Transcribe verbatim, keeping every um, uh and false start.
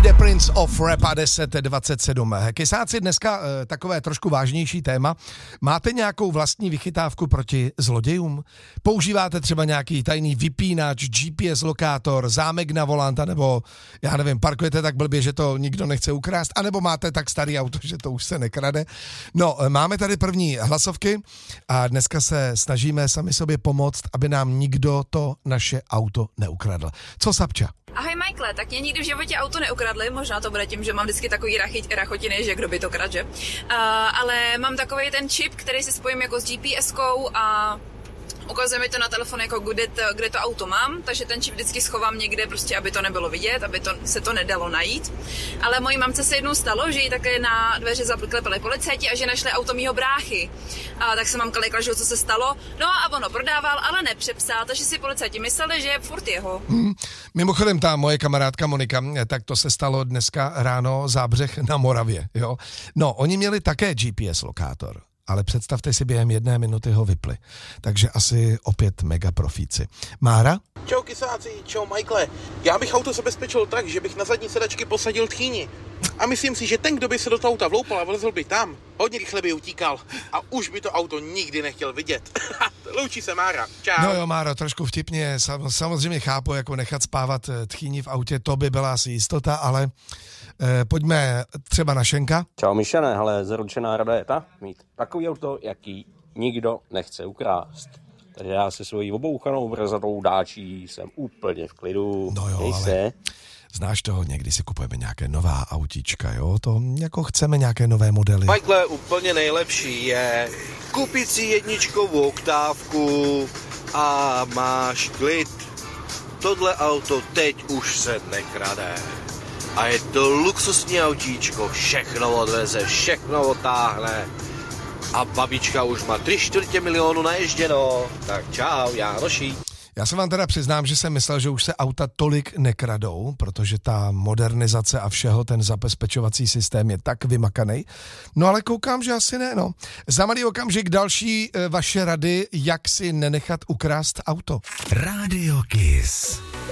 The Prince of Rap a deset dvacet sedm. Kysáci, dneska e, takové trošku vážnější téma. Máte nějakou vlastní vychytávku proti zlodějům? Používáte třeba nějaký tajný vypínač, G P S lokátor, zámek na volanta, nebo já nevím, parkujete tak blbě, že to nikdo nechce ukrást, anebo máte tak starý auto, že to už se nekrade? No, máme tady první hlasovky a dneska se snažíme sami sobě pomoct, aby nám nikdo to naše auto neukradl. Co Sapča? Ahoj Michael, tak mě nikdy v životě auto neukradli, možná to bude tím, že mám vždycky takový rachy, rachotiny, že kdo by to kradl, že? Uh, ale mám takový ten čip, který si spojím jako s G P S kou a ukazuje mi to na telefon, jako kde to, kde to auto mám, takže ten čip vždycky schovám někde, prostě, aby to nebylo vidět, aby to, se to nedalo najít. Ale mojí mamce se jednou stalo, že jí také na dveře zaklepali policajti a že našli auto mýho bráchy. A tak se mamka lekla, že co se stalo. No a ono prodával, ale nepřepsal, takže si policajti mysleli, že je furt jeho. Hmm. Mimochodem, ta moje kamarádka Monika, tak to se stalo dneska ráno Zábřeh na Moravě. Jo? No, oni měli také G P S lokátor. Ale představte si, během jedné minuty ho vypli. Takže asi opět mega profíci. Mára? Čau kysáci, čau Michaele. Já bych auto zabezpečil tak, že bych na zadní sedačky posadil tchýni. A myslím si, že ten, kdo by se do toho auta vloupal a vlezl by tam, hodně rychle by utíkal. A už by to auto nikdy nechtěl vidět. Loučí se Mára. Čau. No jo, Máro, trošku vtipně. Samozřejmě chápu, jako nechat spávat tchýni v autě, to by byla asi jistota, ale eh, pojďme třeba na Šenka. Čau Mišane, hele, zaručená rada je ta, mít takový auto, jaký nikdo nechce ukrást. Takže já se svojí obouchanou brzatou dáčí jsem úplně v klidu. No jo, ale se. Znáš toho, někdy si kupujeme nějaké nová autíčka, jo? To jako chceme nějaké nové modely. Michaele, úplně nejlepší je koupit si jedničkovou oktávku a máš klid. Tohle auto teď už se nekrade. A je to luxusní autíčko, všechno odveze, všechno otáhne. A babička už má tři čtvrtě milionu naježděno. Tak čau, Jánoší. Já se vám teda přiznám, že jsem myslel, že už se auta tolik nekradou, protože ta modernizace a všeho, ten zabezpečovací systém je tak vymakaný. No ale koukám, že asi ne, no. Za malý okamžik další e, vaše rady, jak si nenechat ukrást auto. Rádio Kiss.